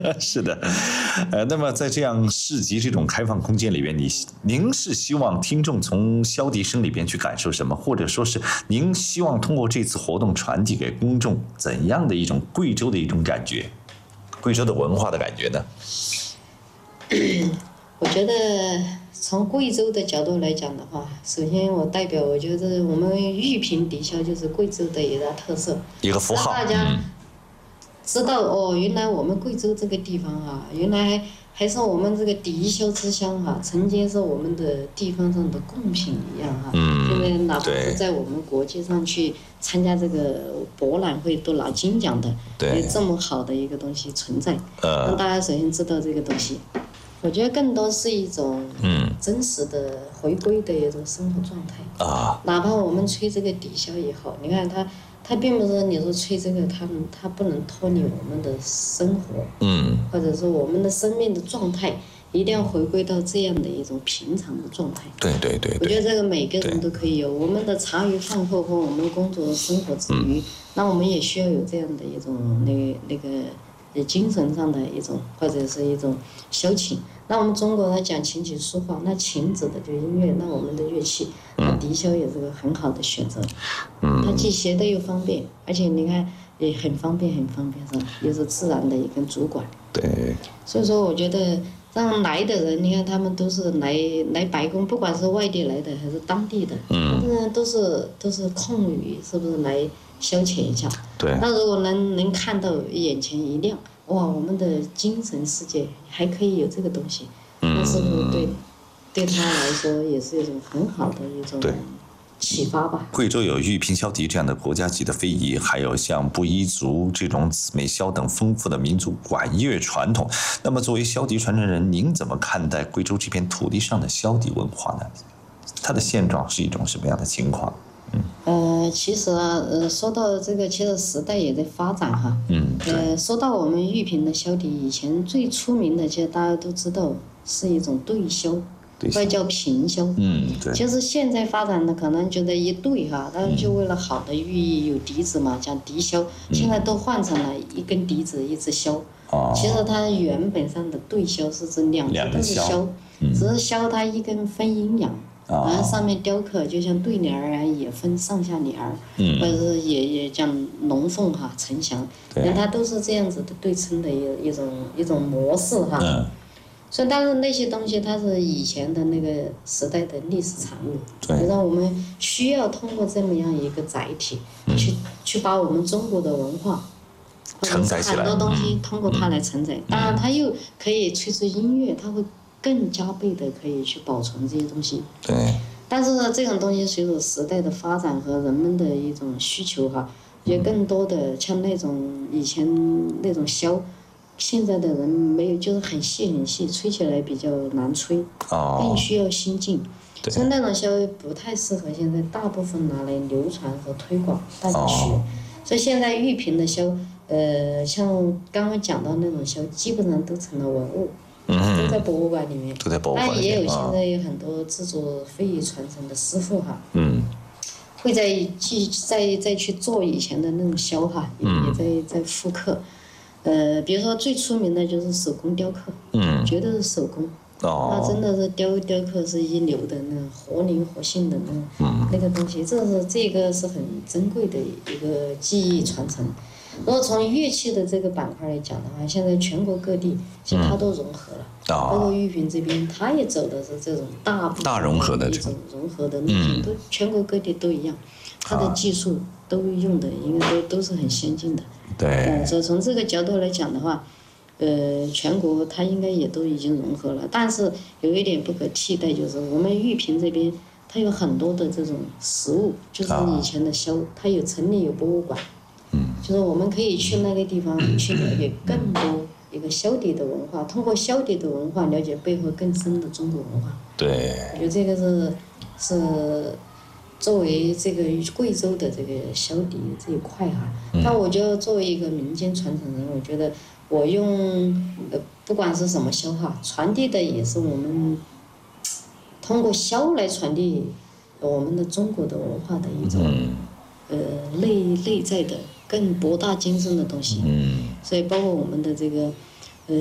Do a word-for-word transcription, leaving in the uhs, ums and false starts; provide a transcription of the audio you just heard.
是的，呃，那么在这样市集这种开放空间里边，你您是希望听众从箫笛声里边去感受什么，或者说是您希望通过这次活动传递给公众怎样的一种贵州的一种感觉，贵州的文化的感觉呢？ 我觉得从贵州的角度来讲的话，首先我代表，我觉得我们玉屏笛箫就是贵州的一大特色， 一个符号， 让大家知道、嗯、哦，原来我们贵州这个地方啊，原来还是我们这个笛箫之乡哈、啊，曾经是我们的地方上的贡品一样哈、啊。嗯。现在哪怕是在我们国际上去参加这个博览会都拿金奖的，有这么好的一个东西存在，呃、让大家首先知道这个东西。我觉得更多是一种真实的回归的一种生活状态。啊、嗯。哪怕我们吹这个笛箫也好，你看它。它并不是你说吹这个，它它不能脱离我们的生活，嗯，或者说我们的生命的状态，一定要回归到这样的一种平常的状态。 对对 对, 对。 我觉得这个每个人都可以有，我们的茶余饭后和我们工作生活之余，嗯、那我们也需要有这样的一种那个那个精神上的一种或者是一种消遣。那我们中国它讲琴棋书画，那琴指的就是音乐，那我们的乐器，那笛箫也是个很好的选择。嗯。它既携带又方便，而且你看也很方便，很方便是吧？又是自然的一根竹管。 对。 所以说，我觉得让来的人，你看他们都是来来白宫，不管是外地来的还是当地的，嗯，都是都是空余，是不是来消遣一下？ 对。 那如果能能看到眼前一亮。哇，我们的精神世界还可以有这个东西，那是不是对对他来说也是一种很好的一种启发吧？ 贵州有玉屏箫笛这样的国家级的非遗，还有像布依族这种姊妹箫等丰富的民族管乐传统。那么，作为箫笛传承人，您怎么看待贵州这片土地上的箫笛文化呢？它的现状是一种什么样的情况？ 嗯、呃，其实啊，呃，说到这个，其实时代也在发展哈。嗯。呃，说到我们玉屏的箫笛，以前最出名的，其实大家都知道是一种对箫，或者叫平箫。嗯，对。其实现在发展的可能觉得一对哈，当然就为了好的寓意，有笛子嘛，讲笛箫，现在都换成了一根笛子一支箫。哦。其实它原本上的对箫是指两只都是箫，只是箫它一根分阴阳。然后上面雕刻就像对联儿啊，也分上下联儿，嗯、或者是也也讲龙凤哈、呈祥，那它都是这样子的对称的一一种一种模式哈。嗯、所以，但是那些东西它是以前的那个时代的历史产物，对，让我们需要通过这么样一个载体，嗯、去去把我们中国的文化， 承载起来， 很多东西通过它来承载。嗯、当然，它又可以吹出音乐，它会。更加倍的可以去保存这些东西， 对。 但是这种东西随着时代的发展和人们的一种需求哈，也更多的像那种以前那种箫，现在的人没有，就是很细很细，吹起来比较难吹，哦、更需要心境。所以那种箫不太适合现在大部分拿来流传和推广大家学。哦、所以现在玉屏的箫，呃，像刚刚讲到那种箫，基本上都成了文物。都在博物馆里面， 都在博物馆里面。 但也有现在有很多制作非遗传承的师傅哈，嗯，会在继再再去做以前的那种箫哈，也、嗯、也在在复刻。呃，比如说最出名的就是手工雕刻，嗯，绝对是手工，哦，那真的是雕雕刻是一流的那种活灵活现的那种、嗯、那个东西，这是这个是很珍贵的一个技艺传承。如果从乐器的这个板块来讲的话，现在全国各地其实它都融合了，嗯哦、包括玉屏这边，它也走的是这种大部分大融合的一种融合的路径，嗯、都全国各地都一样，它的技术都用的应该都都是很先进的。 对。 嗯，所以从这个角度来讲的话，呃，全国它应该也都已经融合了，但是有一点不可替代，就是我们玉屏这边它有很多的这种实物，就是以前的箫，它有城里有博物馆。嗯，就是我们可以去那个地方去了解更多一个箫笛的文化，通过箫笛的文化了解背后更深的中国文化。 对， 我觉得这个是是作为这个贵州的这个箫笛这一块哈，嗯、但我觉得作为一个民间传承人，我觉得我用呃不管是什么箫哈，传递的也是我们通过箫来传递我们的中国的文化的一种、嗯、呃内内在的。更博大精深的东西，嗯，所以包括我们的这个